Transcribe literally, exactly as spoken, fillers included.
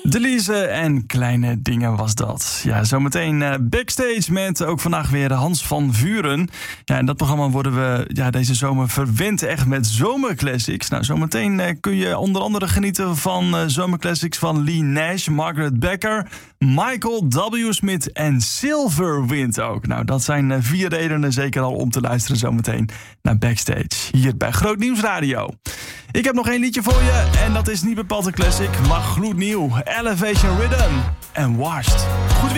Delise en Kleine Dingen was dat. Ja, zometeen uh, backstage met ook vandaag weer Hans van Vuren. Ja, in dat programma worden we ja, deze zomer verwend echt met zomerclassics. Nou, zometeen uh, kun je onder andere genieten van uh, zomerclassics van Lee Nash, Margaret Becker, Michael W. Smith en Silverwind ook. Nou, dat zijn uh, vier redenen zeker al om te luisteren zometeen naar backstage. Hier bij Groot Nieuws Radio. Ik heb nog één liedje voor je en dat is niet bepaald een classic, maar gloednieuw. Elevation Rhythm en Washed. Goed weekend.